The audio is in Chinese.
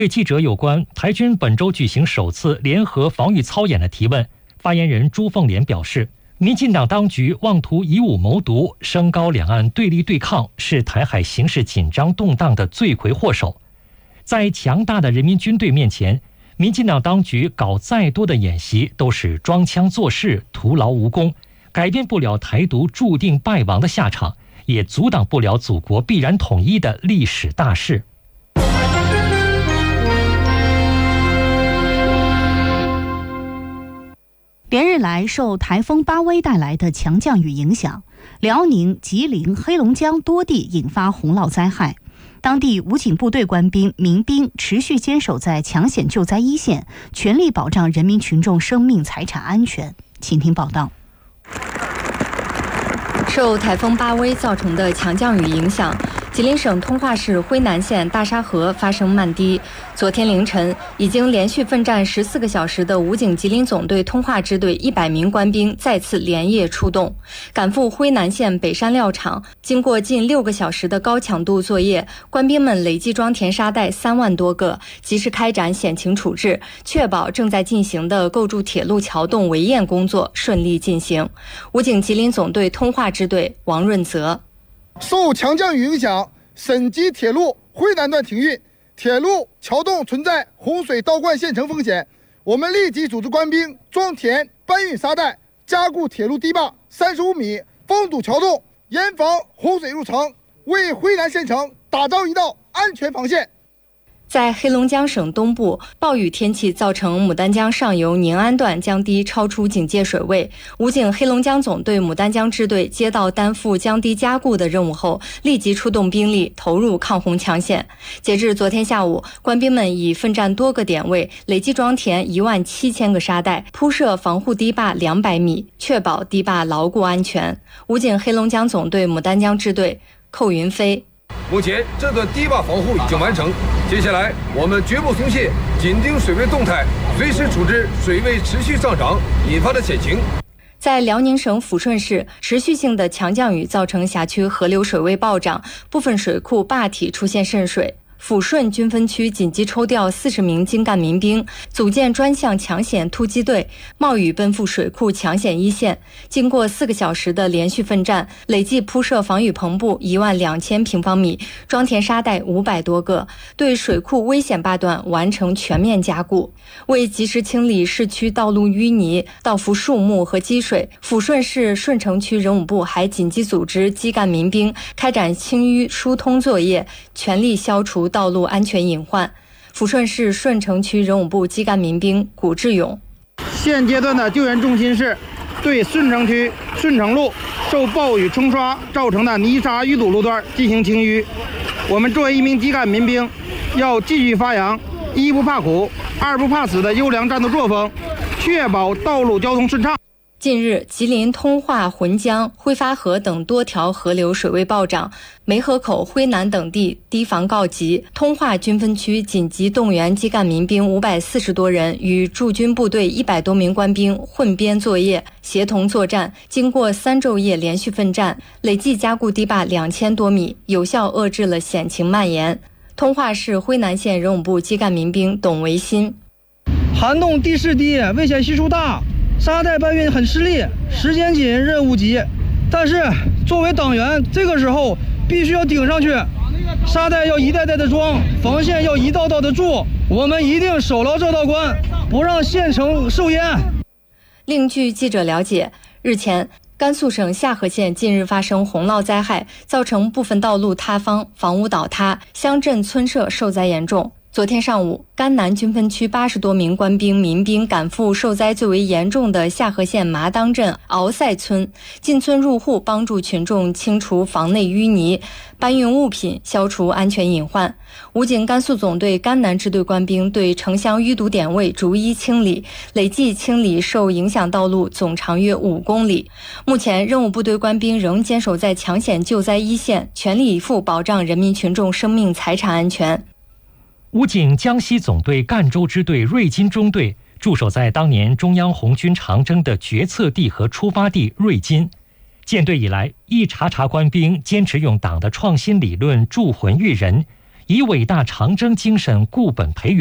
对记者有关台军本周举行首次联合防御操演的提问，发言人朱凤莲表示，民进党当局妄图以武谋独，升高两岸对立对抗，是台海形势紧张动荡的罪魁祸首。在强大的人民军队面前，民进党当局搞再多的演习都是装腔作势，徒劳无功，改变不了台独注定败亡的下场，也阻挡不了祖国必然统一的历史大势。 连日来，受台风巴威带来的强降雨影响，辽宁、吉林、黑龙江多地引发洪涝灾害。当地武警部队官兵、民兵持续坚守在抢险救灾一线，全力保障人民群众生命财产安全。请听报道。 受台风巴威造成的强降雨影响，吉林省通化市辉南县大沙河发生漫堤。昨天凌晨，已经连续奋战14个小时的武警吉林总队通化支队100名官兵再次连夜出动，赶赴辉南县北山料场。经过近6个小时的高强度作业，官兵们累计装填沙袋3万多个，及时开展险情处置，确保正在进行的构筑铁路桥洞围堰工作顺利进行。武警吉林总队通化支队王润泽： 受强降雨影响，省级铁路辉南段停运，铁路桥洞存在洪水倒灌陷沉风险。我们立即组织官兵装填搬运沙袋，加固铁路堤坝35米，封堵桥洞，严防洪水入城，为辉南县城打造一道安全防线。 在黑龙江省东部，暴雨天气造成牡丹江上游宁安段江堤超出警戒水位。武警黑龙江总队牡丹江支队接到担负江堤加固的任务后，立即出动兵力投入抗洪抢险。截至昨天下午，官兵们已奋战多个点位，累计装填17000个沙袋，铺设防护堤坝200米，确保堤坝牢固安全。武警黑龙江总队牡丹江支队寇云飞： 目前这个堤坝防护已经完成，接下来我们绝不松懈，紧盯水位动态，随时处置水位持续上涨引发的险情。 在辽宁省抚顺市，持续性的强降雨造成辖区河流水位暴涨，部分水库坝体出现渗水。抚顺军分区紧急抽调40名精干民兵，组建专项抢险突击队，冒雨奔赴水库抢险一线。经过4个小时的连续奋战，累计铺设防雨篷布12000平方米，装填沙袋500多个，对水库危险坝段完成全面加固。为及时清理市区道路淤泥、倒伏树木和积水，抚顺市顺城区人武部还紧急组织基干民兵开展清淤疏通作业，全力消除道路安全隐患。抚顺市顺城区人武部基干民兵古志勇： 现阶段的救援重心是对顺城区顺城路受暴雨冲刷造成的泥沙淤堵路段进行清淤。我们作为一名基干民兵，要继续发扬一不怕苦、二不怕死的优良战斗作风，确保道路交通顺畅。 近日，吉林通化、浑江、辉发河等多条河流水位暴涨，梅河口、辉南等地堤防告急。通化军分区紧急动员基干民兵540多人，与驻军部队100多名官兵混编作业，协同作战。经过3昼夜连续奋战，累计加固堤坝2000多米，有效遏制了险情蔓延。通化市辉南县人武部基干民兵董维新： 涵洞地势低，危险系数大，沙袋搬运很吃力，时间紧，任务急。但是作为党员，这个时候必须要顶上去，沙袋要一袋袋的装，防线要一道道的筑，我们一定守牢这道关，不让县城受淹。 另据记者了解，日前甘肃省夏河县近日发生洪涝灾害，造成部分道路塌方、房屋倒塌，乡镇村社受灾严重。昨天上午，甘南军分区80多名官兵、民兵赶赴受灾最为严重的夏河县麻当镇敖塞村，进村入户，帮助群众清除房内淤泥，搬运物品，消除安全隐患。武警甘肃总队甘南支队官兵对城乡淤堵点位逐一清理，累计清理受影响道路总长约5公里。目前，任务部队官兵仍坚守在抢险救灾一线，全力以赴保障人民群众生命财产安全。 武警江西总队赣州支队瑞金中队驻守在当年中央红军长征的决策地和出发地瑞金。建队以来，一茬茬官兵坚持用党的创新理论铸魂育人， 以伟大长征精神固本培元。